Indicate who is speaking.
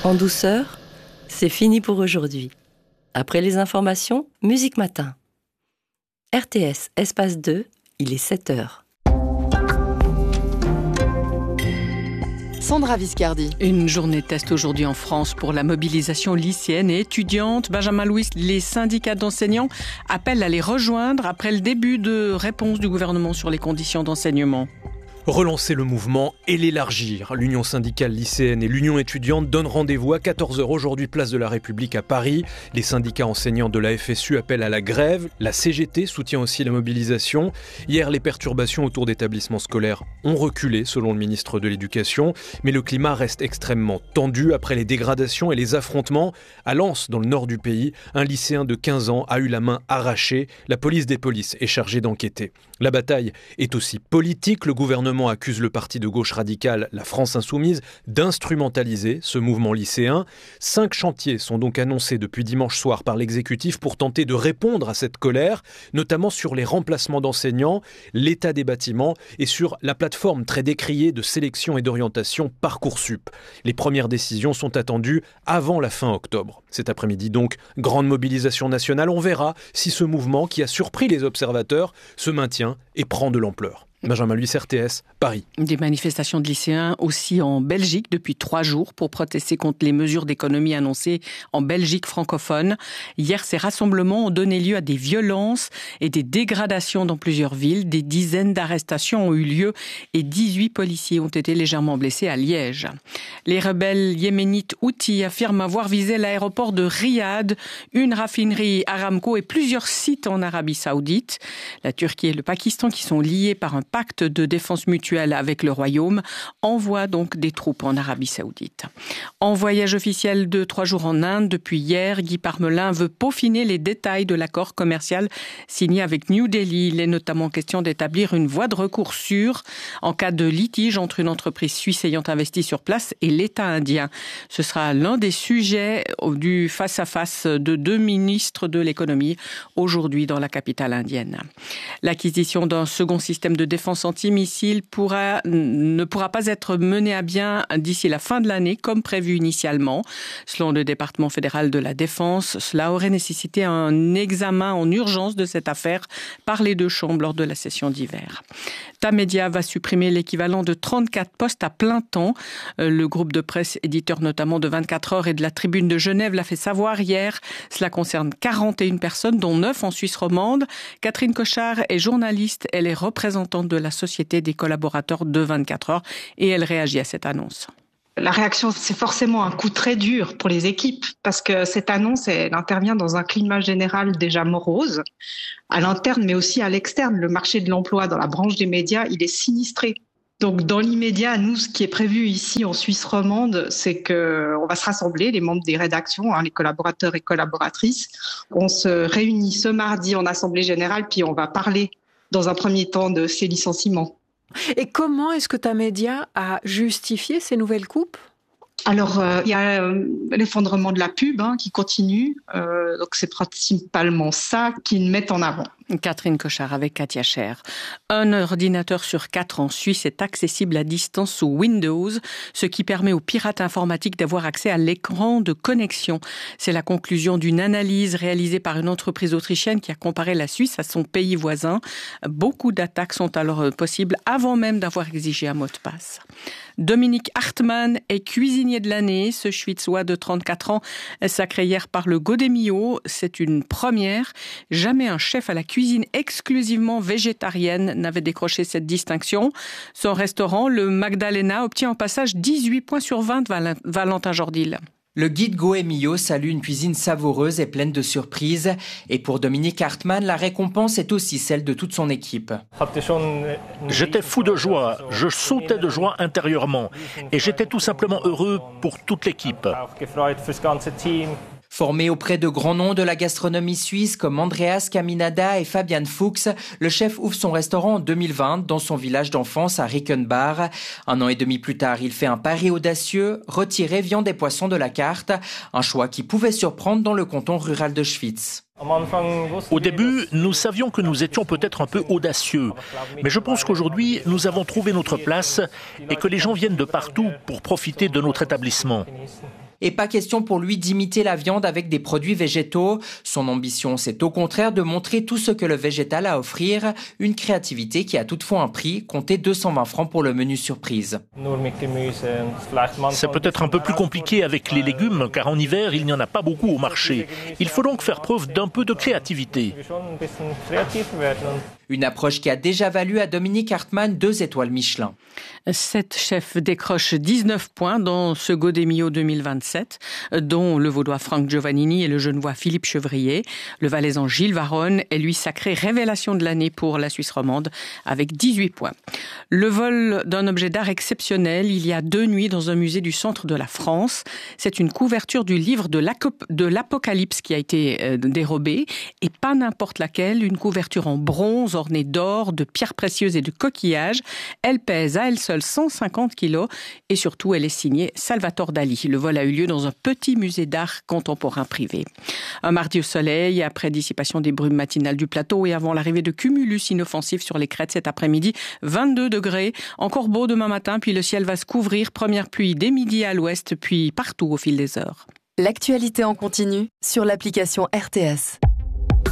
Speaker 1: En douceur, c'est fini pour aujourd'hui. Après les informations, Musique Matin. RTS, espace 2, il est 7h.
Speaker 2: Sandra Viscardi.
Speaker 3: Une journée test aujourd'hui en France pour la mobilisation lycéenne et étudiante. Benjamin Louis, les syndicats d'enseignants appellent à les rejoindre après le début de réponse du gouvernement sur les conditions d'enseignement.
Speaker 4: Relancer le mouvement et l'élargir. L'Union syndicale lycéenne et l'Union étudiante donnent rendez-vous à 14h aujourd'hui, place de la République à Paris. Les syndicats enseignants de la FSU appellent à la grève. La CGT soutient aussi la mobilisation. Hier, les perturbations autour d'établissements scolaires ont reculé, selon le ministre de l'Éducation. Mais le climat reste extrêmement tendu après les dégradations et les affrontements. À Lens, dans le nord du pays, un lycéen de 15 ans a eu la main arrachée. La police des polices est chargée d'enquêter. La bataille est aussi politique. Le gouvernement accuse le parti de gauche radicale, la France Insoumise, d'instrumentaliser ce mouvement lycéen. 5 chantiers sont donc annoncés depuis dimanche soir par l'exécutif pour tenter de répondre à cette colère, notamment sur les remplacements d'enseignants, l'état des bâtiments et sur la plateforme très décriée de sélection et d'orientation Parcoursup. Les premières décisions sont attendues avant la fin octobre. Cet après-midi donc, grande mobilisation nationale. On verra si ce mouvement qui a surpris les observateurs se maintient et prend de l'ampleur. Benjamin Louis, RTS, Paris.
Speaker 3: Des manifestations de lycéens aussi en Belgique depuis 3 jours pour protester contre les mesures d'économie annoncées en Belgique francophone. Hier, ces rassemblements ont donné lieu à des violences et des dégradations dans plusieurs villes. Des dizaines d'arrestations ont eu lieu et 18 policiers ont été légèrement blessés à Liège. Les rebelles yéménites Houthis affirment avoir visé l'aéroport de Riyad, une raffinerie Aramco et plusieurs sites en Arabie Saoudite. La Turquie et le Pakistan, qui sont liés par un pacte de défense mutuelle avec le Royaume, envoie donc des troupes en Arabie Saoudite. En voyage officiel de 3 jours en Inde, depuis hier, Guy Parmelin veut peaufiner les détails de l'accord commercial signé avec New Delhi. Il est notamment question d'établir une voie de recours sûre en cas de litige entre une entreprise suisse ayant investi sur place et l'État indien. Ce sera l'un des sujets du face-à-face de 2 ministres de l'économie aujourd'hui dans la capitale indienne. L'acquisition d'un second système de défense antimissile ne pourra pas être menée à bien d'ici la fin de l'année comme prévu initialement. Selon le département fédéral de la Défense, cela aurait nécessité un examen en urgence de cette affaire par les 2 chambres lors de la session d'hiver. Tamedia va supprimer l'équivalent de 34 postes à plein temps. Le groupe de presse éditeur notamment de 24 heures et de la Tribune de Genève l'a fait savoir hier. Cela concerne 41 personnes, dont 9 en Suisse romande. Catherine Cochard est journaliste. Elle est représentante de la Société des collaborateurs de 24 heures et elle réagit à cette annonce.
Speaker 5: La réaction, c'est forcément un coup très dur pour les équipes parce que cette annonce, elle intervient dans un climat général déjà morose, à l'interne mais aussi à l'externe. Le marché de l'emploi dans la branche des médias, il est sinistré. Donc dans l'immédiat, nous, ce qui est prévu ici en Suisse romande, c'est qu'on va se rassembler, les membres des rédactions, les collaborateurs et collaboratrices. On se réunit ce mardi en assemblée générale, puis on va parler dans un premier temps de ces licenciements.
Speaker 2: Et comment est-ce que Tamedia a justifié ces nouvelles coupes ?
Speaker 5: Alors, il y a l'effondrement de la pub qui continue. Donc, c'est principalement ça qu'ils mettent en avant.
Speaker 3: Catherine Cochard avec Katia Scher. Un ordinateur sur 4 en Suisse est accessible à distance sous Windows, ce qui permet aux pirates informatiques d'avoir accès à l'écran de connexion. C'est la conclusion d'une analyse réalisée par une entreprise autrichienne qui a comparé la Suisse à son pays voisin. Beaucoup d'attaques sont alors possibles avant même d'avoir exigé un mot de passe. Dominique Hartmann est cuisinier de l'année. Ce Schwyzois de 34 ans est sacré hier par le Godemio. C'est une première. Jamais un chef à la cuisine exclusivement végétarienne n'avait décroché cette distinction. Son restaurant, le Magdalena, obtient en passage 18 points sur 20 de Valentin Jordil.
Speaker 6: Le guide Goemio salue une cuisine savoureuse et pleine de surprises. Et pour Dominique Hartmann, la récompense est aussi celle de toute son équipe.
Speaker 7: J'étais fou de joie, je sautais de joie intérieurement. Et j'étais tout simplement heureux pour toute l'équipe.
Speaker 6: Formé auprès de grands noms de la gastronomie suisse comme Andreas Caminada et Fabian Fuchs, le chef ouvre son restaurant en 2020 dans son village d'enfance à Rickenbach. 1 an et demi plus tard, il fait un pari audacieux, retirer viande et poissons de la carte, un choix qui pouvait surprendre dans le canton rural de Schwyz.
Speaker 7: Au début, nous savions que nous étions peut-être un peu audacieux, mais je pense qu'aujourd'hui, nous avons trouvé notre place et que les gens viennent de partout pour profiter de notre établissement.
Speaker 6: Et pas question pour lui d'imiter la viande avec des produits végétaux. Son ambition, c'est au contraire de montrer tout ce que le végétal a à offrir. Une créativité qui a toutefois un prix, comptez 220 francs pour le menu surprise.
Speaker 7: C'est peut-être un peu plus compliqué avec les légumes, car en hiver, il n'y en a pas beaucoup au marché. Il faut donc faire preuve d'un peu de créativité.
Speaker 6: Une approche qui a déjà valu à Dominique Hartmann 2 étoiles Michelin.
Speaker 3: 7 chefs décrochent 19 points dans ce Godemio 2027, dont le Vaudois Franck Giovannini et le Genevois Philippe Chevrier. Le Valaisan Gilles Varronne est lui sacré révélation de l'année pour la Suisse romande avec 18 points. Le vol d'un objet d'art exceptionnel il y a 2 nuits dans un musée du centre de la France. C'est une couverture du livre de l'Apocalypse qui a été dérobée, et pas n'importe laquelle, une couverture en bronze ornée d'or, de pierres précieuses et de coquillages. Elle pèse à elle seule 150 kilos et surtout elle est signée Salvatore Dali. Le vol a eu lieu dans un petit musée d'art contemporain privé. Un mardi au soleil, après dissipation des brumes matinales du plateau et avant l'arrivée de cumulus inoffensifs sur les crêtes cet après-midi, 22 degrés, encore beau demain matin, puis le ciel va se couvrir, première pluie dès midi à l'ouest, puis partout au fil des heures.
Speaker 1: L'actualité en continu sur l'application RTS.